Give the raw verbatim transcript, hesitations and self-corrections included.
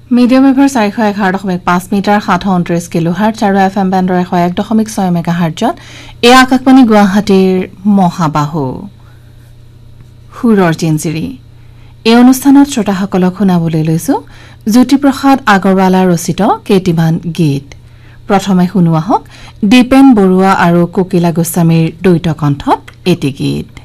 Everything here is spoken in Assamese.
মিডিয়াম ৱেভৰ চাৰিশ এঘাৰ দশমিক পাঁচ মিটাৰ সাতশ ঊনত্ৰিশ কিলোহাৰ্টজ আৰু এফ এম বেণ্ডৰ এশ এক দশমিক ছয় মেগাহাৰ্টজত এই আকাশবাণী গুৱাহাটীৰ মহাবাহু সুৰৰ জিঞ্জিৰি এই অনুষ্ঠানত শ্ৰোতাসকলক শুনাবলৈ লৈছো জ্যোতিপ্ৰসাদ আগৰৱালা ৰচিত কেইটিমান গীত প্ৰথমে শুনোৱা হওক দীপেন বৰুৱা আৰু কোকিলা গোস্বামীৰ দ্বৈত কণ্ঠত এটি গীত